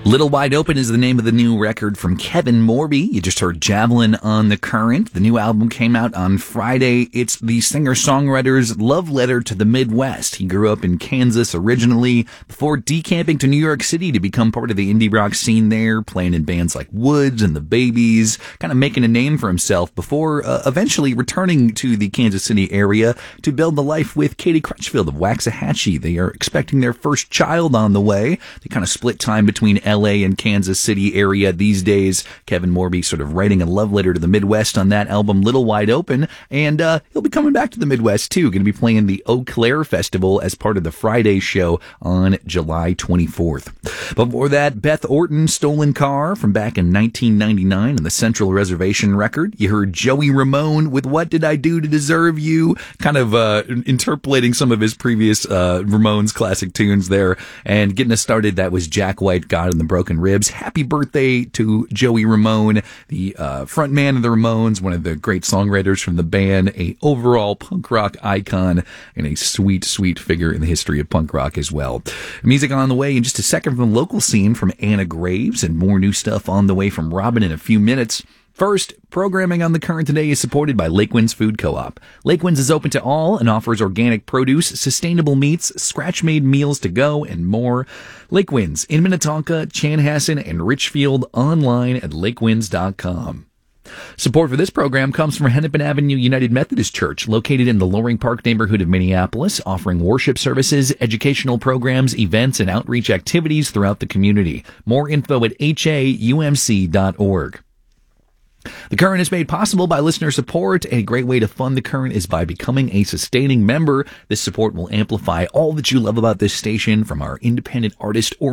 Little Wide Open is the name of the new record from Kevin Morby. You just heard Javelin on the Current. The new album came out on Friday. It's the singer-songwriter's love letter to the Midwest. He grew up in Kansas originally before decamping to New York City to become part of the indie rock scene there, playing in bands like Woods and the Babies, kind of making a name for himself before eventually returning to the Kansas City area to build the life with Katie Crutchfield of Waxahachie. They are expecting their first child on the way. They kind of split time between LA and Kansas City area these days. Kevin Morby sort of writing a love letter to the Midwest on that album, Little Wide Open. And he'll be coming back to the Midwest, too. Going to be playing the Eau Claire Festival as part of the Friday show on July 24th. Before that, Beth Orton, Stolen Car from back in 1999 on the Central Reservation record. You heard Joey Ramone with What Did I Do to Deserve You? Kind of interpolating some of his previous Ramones classic tunes there. And getting us started, that was Jack White, God and the Broken Ribs. Happy birthday to Joey Ramone, the front man of the Ramones, one of the great songwriters from the band, a overall punk rock icon, and a sweet, sweet figure in the history of punk rock as well. Music on the way in just a second from the local scene from Anna Graves, and more new stuff on the way from Robin in a few minutes. First, programming on the Current today is supported by Lake Winds Food Co-op. Lake Winds is open to all and offers organic produce, sustainable meats, scratch-made meals to go, and more. Lake Winds in Minnetonka, Chanhassen, and Richfield, online at lakewinds.com. Support for this program comes from Hennepin Avenue United Methodist Church, located in the Loring Park neighborhood of Minneapolis, offering worship services, educational programs, events, and outreach activities throughout the community. More info at haumc.org. The Current is made possible by listener support. A great way to fund The Current is by becoming a sustaining member. This support will amplify all that you love about this station, from our independent artist or